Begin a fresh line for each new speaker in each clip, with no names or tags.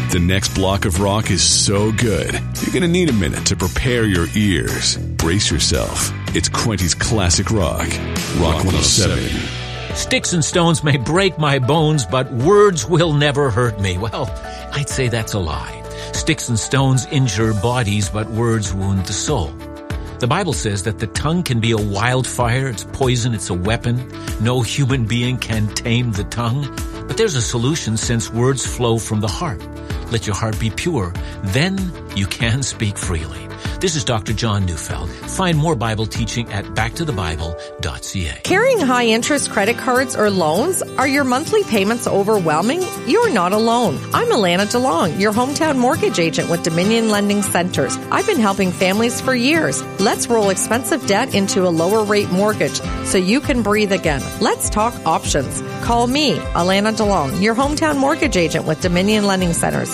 The next block of rock is so good, you're going to need a minute to prepare your ears. Brace yourself. It's Quenty's Classic Rock. Rock 107.
Sticks and stones may break my bones, but words will never hurt me. Well, I'd say that's a lie. Sticks and stones injure bodies, but words wound the soul. The Bible says that the tongue can be a wildfire. It's poison. It's a weapon. No human being can tame the tongue. But there's a solution since words flow from the heart. Let your heart be pure. Then you can speak freely. This is Dr. John Neufeld. Find more Bible teaching at backtothebible.ca.
Carrying high-interest credit cards or loans? Are your monthly payments overwhelming? You're not alone. I'm Alana DeLong, your hometown mortgage agent with Dominion Lending Centers. I've been helping families for years. Let's roll expensive debt into a lower-rate mortgage so you can breathe again. Let's talk options. Call me, Alana DeLong, your hometown mortgage agent with Dominion Lending Centers.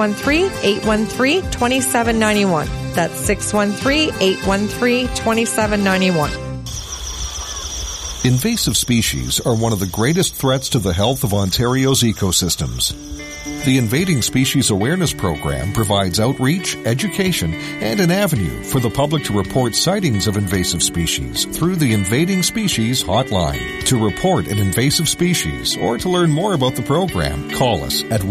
613-813-2791. That's 613-813-2791.
Invasive species are one of the greatest threats to the health of Ontario's ecosystems. The Invading Species Awareness Program provides outreach, education, and an avenue for the public to report sightings of invasive species through the Invading Species Hotline. To report an invasive species or to learn more about the program, call us at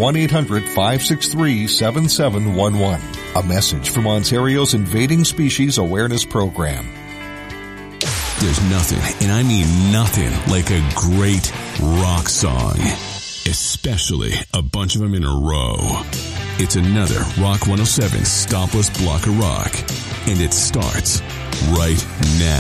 1-800-563-7711. A message from Ontario's Invading Species Awareness Program.
There's nothing, and I mean nothing, like a great rock song. Especially a bunch of them in a row. It's another Rock 107 Stopless Block of Rock. And it starts right now.